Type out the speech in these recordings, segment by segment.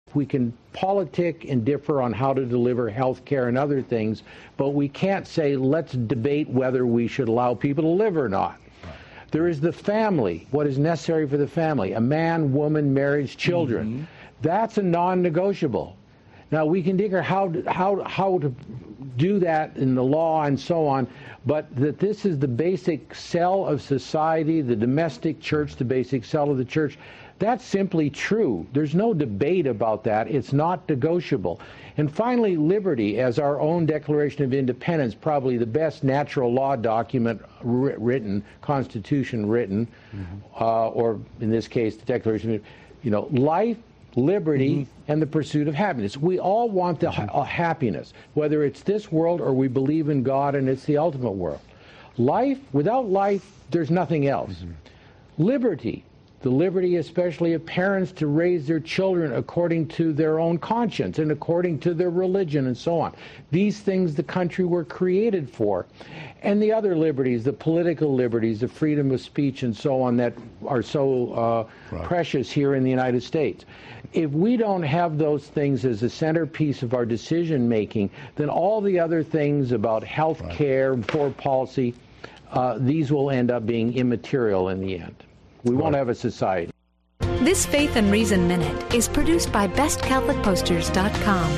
We can politic and differ on how to deliver health care and other things, but we can't say, let's debate whether we should allow people to live or not. There is the family, what is necessary for the family, a man, woman, marriage, children. That's a non-negotiable. Now, we can figure how to do that in the law and so on, but that this is the basic cell of society, the domestic church, the basic cell of the church, that's simply true. There's no debate about that. It's not negotiable. And finally, liberty, as our own Declaration of Independence, probably the best natural law document written, Constitution written, or in this case, the Declaration of, life, liberty, and the pursuit of happiness. We all want the happiness, whether it's this world or we believe in God and it's the ultimate world. Life, without life, there's nothing else. Liberty, the liberty especially of parents to raise their children according to their own conscience and according to their religion and so on. These things the country were created for. And the other liberties, the political liberties, the freedom of speech and so on that are so precious here in the United States. If we don't have those things as a centerpiece of our decision making, then all the other things about health care and foreign policy, these will end up being immaterial in the end. We won't have a society. This Faith and Reason Minute is produced by BestCatholicPosters.com.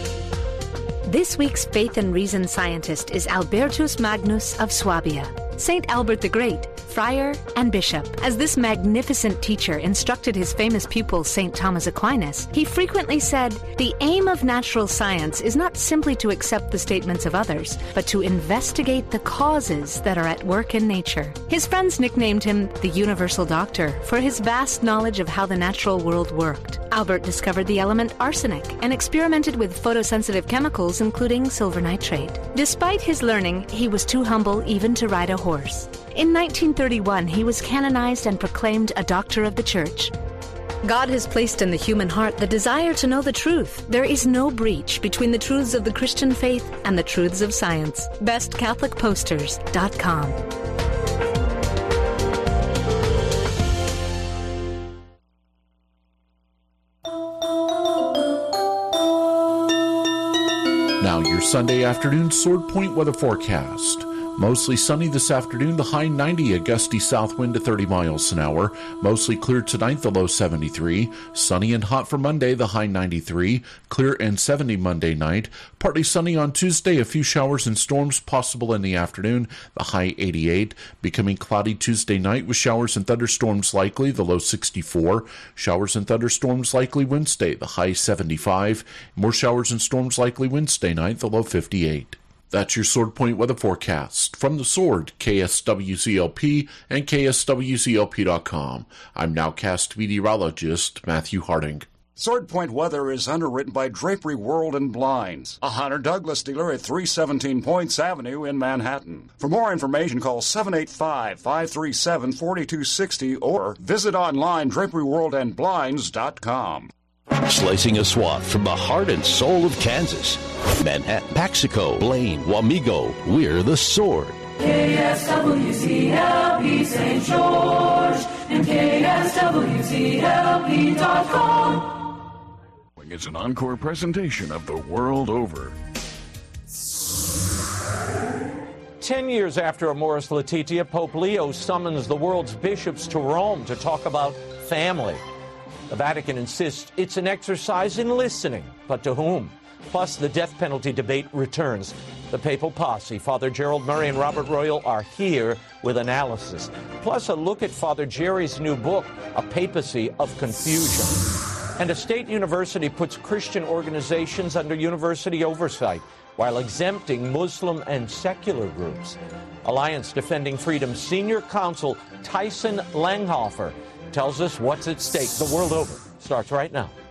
This week's Faith and Reason scientist is Albertus Magnus of Swabia, St. Albert the Great, friar and bishop. As this magnificent teacher instructed his famous pupil, St. Thomas Aquinas, he frequently said, "The aim of natural science is not simply to accept the statements of others, but to investigate the causes that are at work in nature." His friends nicknamed him the Universal Doctor for his vast knowledge of how the natural world worked. Albert discovered the element arsenic and experimented with photosensitive chemicals, including silver nitrate. Despite his learning, he was too humble even to ride a horse. In 1931, he was canonized and proclaimed a doctor of the Church. God has placed in the human heart the desire to know the truth. There is no breach between the truths of the Christian faith and the truths of science. BestCatholicPosters.com. Now your Sunday afternoon Sword Point weather forecast. Mostly sunny this afternoon, the high 90, a gusty south wind to 30 miles an hour. Mostly clear tonight, the low 73. Sunny and hot for Monday, the high 93. Clear and 70 Monday night. Partly sunny on Tuesday, a few showers and storms possible in the afternoon, the high 88. Becoming cloudy Tuesday night with showers and thunderstorms likely, the low 64. Showers and thunderstorms likely Wednesday, the high 75. More showers and storms likely Wednesday night, the low 58. That's your Sword Point weather forecast. From the Sword, KSWCLP and KSWCLP.com. I'm nowcast meteorologist Matthew Harding. Sword Point weather is underwritten by Drapery World and Blinds, a Hunter Douglas dealer at 317 Points Avenue in Manhattan. For more information, call 785-537-4260 or visit online DraperyWorldandBlinds.com. Slicing a swath from the heart and soul of Kansas. Manhattan, Paxico, Blaine, Wamego, we're the Sword. KSWCLP St. George and KSWCLP.com. It's an encore presentation of The World Over. 10 years after Amoris Laetitia, Pope Leo summons the world's bishops to Rome to talk about family. The Vatican insists it's an exercise in listening, but to whom? Plus, the death penalty debate returns. The papal posse, Father Gerald Murray and Robert Royal, are here with analysis. Plus, a look at Father Jerry's new book, A Papacy of Confusion. And a state university puts Christian organizations under university oversight while exempting Muslim and secular groups. Alliance Defending Freedom Senior Counsel Tyson Langhofer tells us what's at stake. The World Over starts right now.